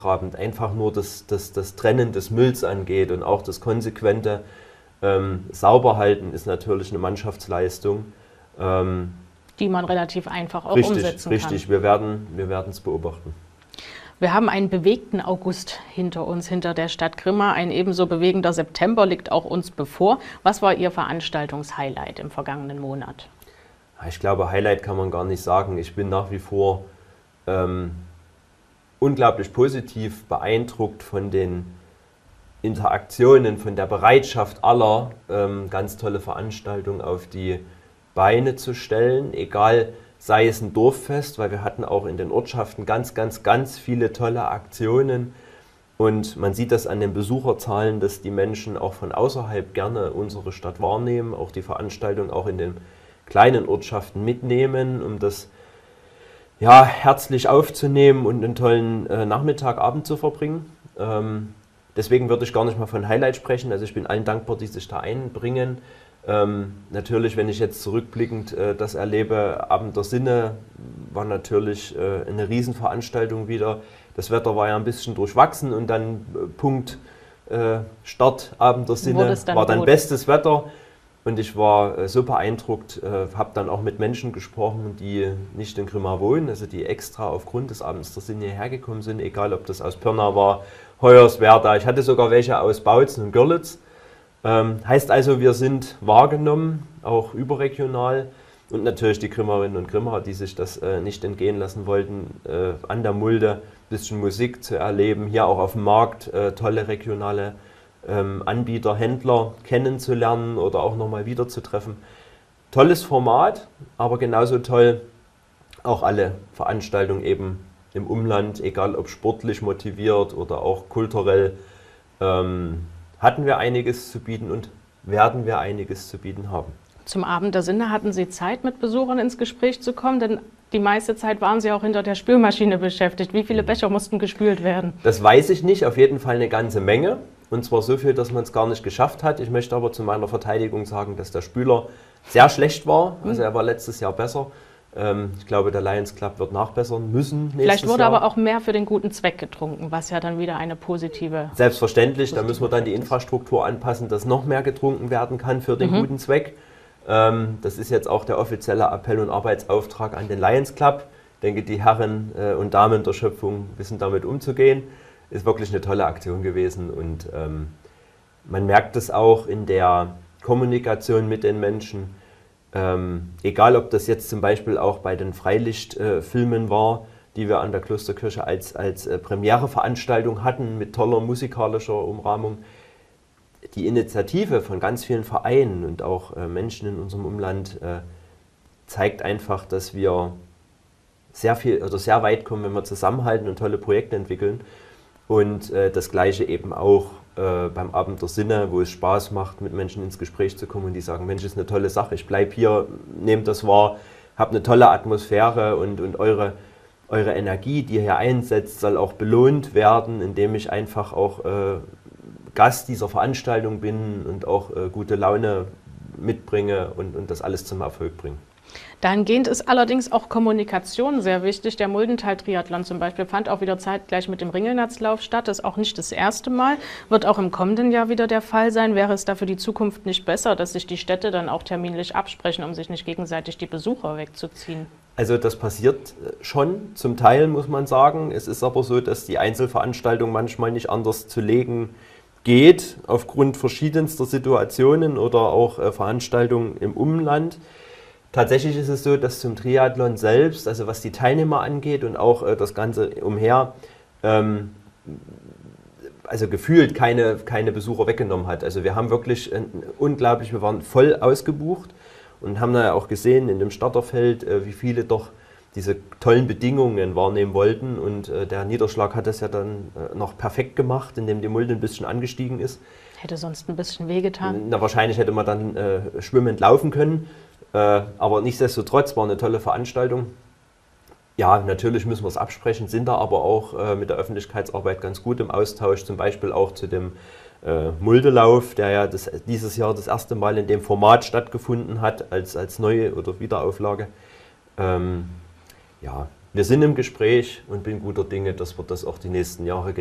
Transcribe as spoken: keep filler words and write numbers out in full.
einfach nur das, das, das Trennen des Mülls angeht und auch das konsequente ähm, Sauberhalten ist natürlich eine Mannschaftsleistung. Ähm, die man relativ einfach auch richtig, umsetzen kann. Richtig, wir werden wir werden es beobachten. Wir haben einen bewegten August hinter uns, hinter der Stadt Grimma. Ein ebenso bewegender September liegt auch uns bevor. Was war Ihr Veranstaltungshighlight im vergangenen Monat? Ich glaube, Highlight kann man gar nicht sagen. Ich bin nach wie vor ähm, unglaublich positiv beeindruckt von den Interaktionen, von der Bereitschaft aller, ähm, ganz tolle Veranstaltungen auf die Beine zu stellen, egal, sei es ein Dorffest, weil wir hatten auch in den Ortschaften ganz, ganz, ganz viele tolle Aktionen und man sieht das an den Besucherzahlen, dass die Menschen auch von außerhalb gerne unsere Stadt wahrnehmen, auch die Veranstaltung auch in den kleinen Ortschaften mitnehmen, um das ja, herzlich aufzunehmen und einen tollen äh, Nachmittag, Abend zu verbringen. Ähm, deswegen würde ich gar nicht mal von Highlight sprechen, also ich bin allen dankbar, die sich da einbringen. Ähm, natürlich, wenn ich jetzt zurückblickend äh, das erlebe, Abend der Sinne war natürlich äh, eine Riesenveranstaltung wieder. Das Wetter war ja ein bisschen durchwachsen und dann äh, Punkt äh, Start Abend der Sinne dann war dann gut. bestes Wetter und ich war äh, so beeindruckt, äh, habe dann auch mit Menschen gesprochen, die nicht in Grimma wohnen, also die extra aufgrund des Abends der Sinne hierher gekommen sind, egal ob das aus Pirna war, Hoyerswerda, ich hatte sogar welche aus Bautzen und Görlitz. Ähm, heißt also, wir sind wahrgenommen, auch überregional und natürlich die Grimmerinnen und Grimmer, die sich das äh, nicht entgehen lassen wollten, äh, an der Mulde ein bisschen Musik zu erleben, hier auch auf dem Markt äh, tolle regionale ähm, Anbieter, Händler kennenzulernen oder auch nochmal wiederzutreffen. Tolles Format, aber genauso toll auch alle Veranstaltungen eben im Umland, egal ob sportlich motiviert oder auch kulturell. Ähm, hatten wir einiges zu bieten und werden wir einiges zu bieten haben. Zum Abend der Sinne hatten Sie Zeit, mit Besuchern ins Gespräch zu kommen, denn die meiste Zeit waren Sie auch hinter der Spülmaschine beschäftigt. Wie viele Becher mussten gespült werden? Das weiß ich nicht, auf jeden Fall eine ganze Menge. Und zwar so viel, dass man es gar nicht geschafft hat. Ich möchte aber zu meiner Verteidigung sagen, dass der Spüler sehr schlecht war. Also er war letztes Jahr besser. Ich glaube, der Lions Club wird nachbessern müssen nächstes Vielleicht wurde Jahr. aber auch mehr für den guten Zweck getrunken, was ja dann wieder eine positive... Selbstverständlich, da müssen wir dann die Infrastruktur anpassen, dass noch mehr getrunken werden kann für den mhm. guten Zweck. Ähm, das ist jetzt auch der offizielle Appell und Arbeitsauftrag an den Lions Club. Ich denke, die Herren äh, und Damen der Schöpfung wissen damit umzugehen. Ist wirklich eine tolle Aktion gewesen und ähm, man merkt es auch in der Kommunikation mit den Menschen. Ähm, egal, ob das jetzt zum Beispiel auch bei den Freilichtfilmen äh, war, die wir an der Klosterkirche als, als äh, Premiereveranstaltung hatten mit toller musikalischer Umrahmung. Die Initiative von ganz vielen Vereinen und auch äh, Menschen in unserem Umland äh, zeigt einfach, dass wir sehr viel oder sehr weit kommen, wenn wir zusammenhalten und tolle Projekte entwickeln. Und äh, das Gleiche eben auch äh, beim Abend der Sinne, wo es Spaß macht, mit Menschen ins Gespräch zu kommen und die sagen, Mensch, ist eine tolle Sache, ich bleibe hier, nehmt das wahr, habt eine tolle Atmosphäre und, und eure, eure Energie, die ihr hier einsetzt, soll auch belohnt werden, indem ich einfach auch äh, Gast dieser Veranstaltung bin und auch äh, gute Laune mitbringe und, und das alles zum Erfolg bringe. Dahingehend ist allerdings auch Kommunikation sehr wichtig. Der Muldental-Triathlon zum Beispiel fand auch wieder zeitgleich mit dem Ringelnatzlauf statt. Das ist auch nicht das erste Mal, wird auch im kommenden Jahr wieder der Fall sein. Wäre es da für die Zukunft nicht besser, dass sich die Städte dann auch terminlich absprechen, um sich nicht gegenseitig die Besucher wegzuziehen? Also das passiert schon zum Teil, muss man sagen. Es ist aber so, dass die Einzelveranstaltung manchmal nicht anders zu legen geht, aufgrund verschiedenster Situationen oder auch äh, Veranstaltungen im Umland. Tatsächlich ist es so, dass zum Triathlon selbst, also was die Teilnehmer angeht und auch äh, das Ganze umher, ähm, also gefühlt keine, keine Besucher weggenommen hat. Also wir haben wirklich äh, unglaublich, wir waren voll ausgebucht und haben da ja auch gesehen in dem Starterfeld, äh, wie viele doch diese tollen Bedingungen wahrnehmen wollten. Und äh, der Niederschlag hat das ja dann äh, noch perfekt gemacht, indem die Mulde ein bisschen angestiegen ist. Hätte sonst ein bisschen wehgetan. Na, wahrscheinlich hätte man dann äh, schwimmend laufen können. Äh, aber nichtsdestotrotz war eine tolle Veranstaltung. Ja, natürlich müssen wir es absprechen, sind da aber auch äh, mit der Öffentlichkeitsarbeit ganz gut im Austausch, zum Beispiel auch zu dem äh, Muldelauf, der ja das, dieses Jahr das erste Mal in dem Format stattgefunden hat, als, als neue oder Wiederauflage. Ähm, ja, wir sind im Gespräch und bin guter Dinge, dass wir das auch die nächsten Jahre